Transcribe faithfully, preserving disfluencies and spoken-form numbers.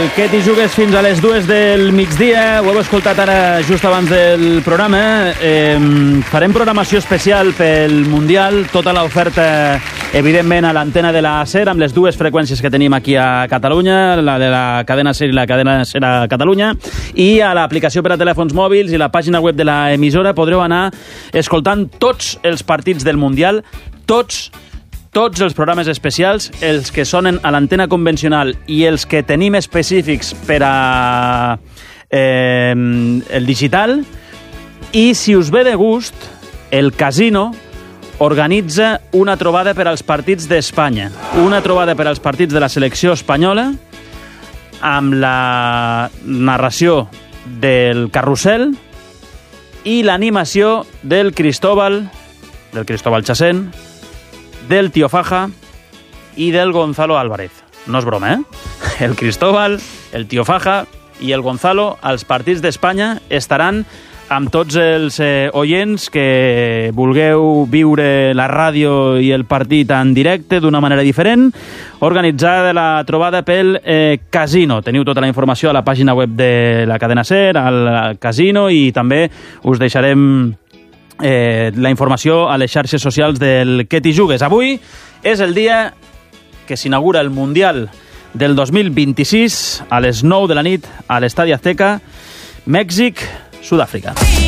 Què t'hi jugues fins a les dues del migdia. Ho heu escoltat ara just abans del programa. Eh, farem programació especial pel Mundial, tota l'oferta evidentment a l'antena de la SER, amb les dues freqüències que tenim aquí a Catalunya, la de la cadena SER i la cadena SER a Catalunya, i a l'aplicació per a telèfons mòbils i la pàgina web de l'emissora podreu anar escoltant tots els partits del Mundial, tots tots els programes especials, els que sonen a l'antena convencional i els que tenim específics per a eh, el digital. I si us ve de gust, el Casino organitza una trobada per als partits d'Espanya, una trobada per als partits de la selecció espanyola, amb la narració del Carrusel i l'animació del Cristóbal, del Cristóbal Chasén, del Tío Faja i del Gonzalo Álvarez. No és broma, eh? El Cristóbal, el Tío Faja i el Gonzalo, als partits d'Espanya, estaran amb tots els eh, oients que vulgueu viure la ràdio i el partit en directe d'una manera diferent, organitzada la trobada pel eh, Casino. Teniu tota la informació a la pàgina web de la cadena SER, al Casino, i també us deixarem Eh, la informació a les xarxes socials del Què t'hi jugues. Avui és el dia que s'inaugura el Mundial del dos mil vint-i-sis a les nou de la nit a l'Estadi Azteca, Mèxic, Sud-àfrica.